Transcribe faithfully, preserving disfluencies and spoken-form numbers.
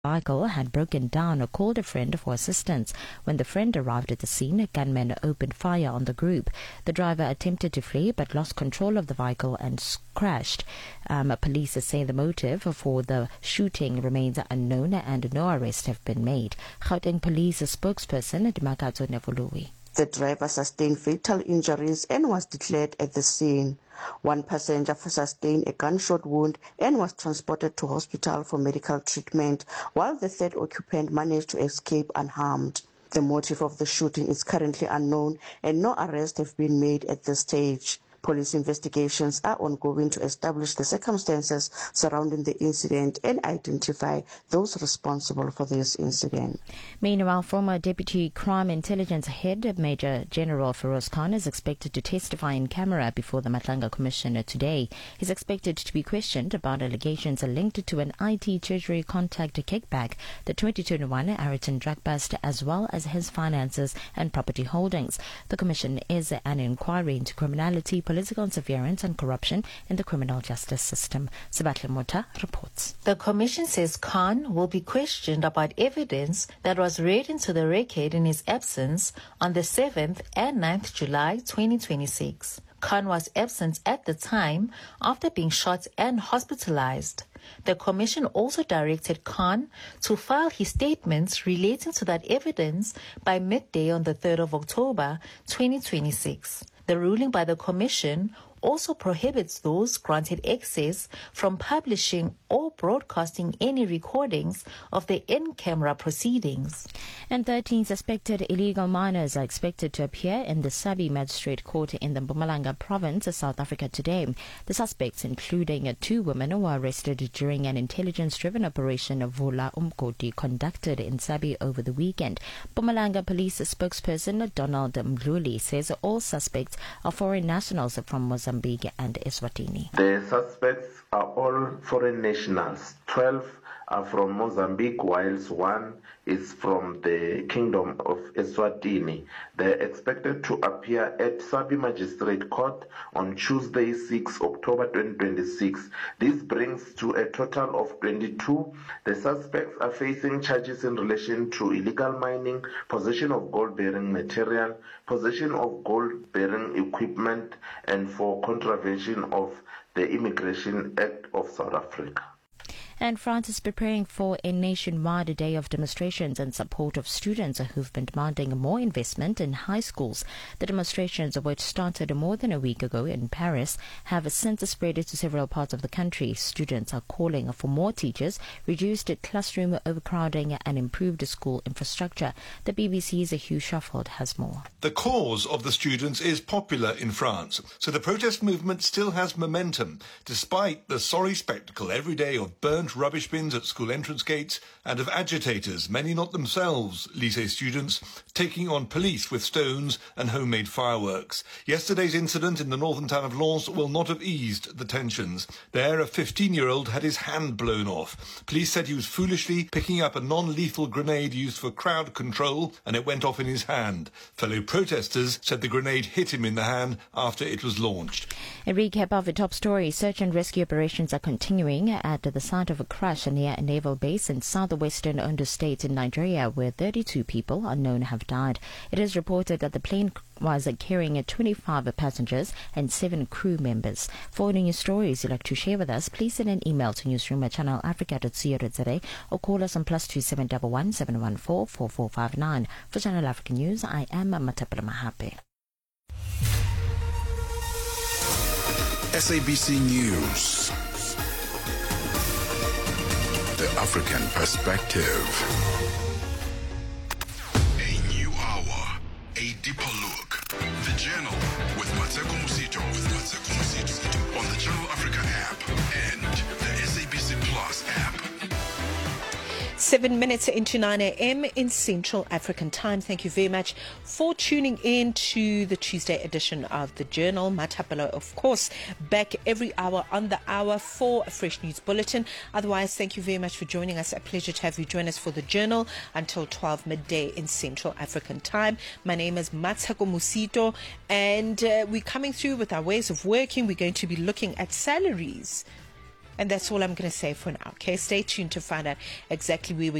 vehicle had broken down, called a friend for assistance. When the friend arrived at the scene, gunmen opened fire on the group. The driver attempted to flee but lost control of the vehicle and crashed. Um, police say the motive for the shooting remains unknown and no arrests have been made. Gauteng Police spokesperson Dimakatso Nevului. The driver sustained fatal injuries and was declared at the scene. One passenger sustained a gunshot wound and was transported to hospital for medical treatment, while the third occupant managed to escape unharmed. The motive of the shooting is currently unknown and no arrests have been made at this stage. Police investigations are ongoing to establish the circumstances surrounding the incident and identify those responsible for this incident. Meanwhile, former Deputy Crime Intelligence Head Major General Feroz Khan is expected to testify in camera before the Matlanga Commission today. He's expected to be questioned about allegations linked to an I T Treasury contact kickback, the twenty twenty-one Ariton drug bust, as well as his finances and property holdings. The Commission is an inquiry into criminality, political interference and corruption in the criminal justice system. Sabatle Mota reports. The Commission says Khan will be questioned about evidence that was read into the record in his absence on the seventh and ninth July twenty twenty-six. Khan was absent at the time after being shot and hospitalized. The Commission also directed Khan to file his statements relating to that evidence by midday on the third of October twenty twenty-six. The ruling by the Commission also prohibits those granted access from publishing or broadcasting any recordings of the in-camera proceedings. And thirteen suspected illegal miners are expected to appear in the Sabi Magistrate Court in the Mpumalanga province of South Africa today. The suspects, including two women, were arrested during an intelligence-driven operation of Vula Umkoti conducted in Sabi over the weekend. Mpumalanga Police spokesperson Donald Mdluli says all suspects are foreign nationals from Mozambique and Eswatini. The suspects are all foreign nationals. twelve are from Mozambique, whilst one is from the Kingdom of Eswatini. They are expected to appear at Sabi Magistrate Court on Tuesday, sixth October twenty twenty-six. This brings to a total of twenty-two. The suspects are facing charges in relation to illegal mining, possession of gold-bearing material, possession of gold-bearing equipment, and for contravention of the Immigration Act of South Africa. And France is preparing for a nationwide day of demonstrations in support of students who've been demanding more investment in high schools. The demonstrations, which started more than a week ago in Paris, have since spread to several parts of the country. Students are calling for more teachers, reduced classroom overcrowding and improved school infrastructure. The B B C's Hugh Sheffield has more. The cause of the students is popular in France, so the protest movement still has momentum, despite the sorry spectacle every day of burnt rubbish bins at school entrance gates and of agitators, many not themselves lycée students, taking on police with stones and homemade fireworks. Yesterday's incident in the northern town of Lens will not have eased the tensions. There, a fifteen-year-old had his hand blown off. Police said he was foolishly picking up a non-lethal grenade used for crowd control, and it went off in his hand. Fellow protesters said the grenade hit him in the hand after it was launched. A recap of the top story. Search and rescue operations are continuing at the site of a crash near a naval base in southwestern Ondo State in Nigeria, where thirty-two people unknown have died. It is reported that the plane was carrying twenty-five passengers and seven crew members. For any news stories you'd like to share with us, please send an email to newsroom at channel africa dot co dot za or call us on plus two seven one one seven one four four four five nine. For Channel Africa News, I am Matapela Mahape. S A B C News. The African Perspective. A new hour, a deeper look. The Journal with Mateko Musito, with Mateko Musito on the Channel Africa app and the S A B C Plus app. Seven minutes into nine a.m. in Central African Time. Thank you very much for tuning in to the Tuesday edition of the Journal. Matapelo, of course, back every hour on the hour for a fresh news bulletin. Otherwise, thank you very much for joining us. A pleasure to have you join us for the Journal until twelve midday in Central African Time. My name is Mateko Musito, and uh, we're coming through with our ways of working. We're going to be looking at salaries And that's all I'm going to say for now. Okay, stay tuned to find out exactly where we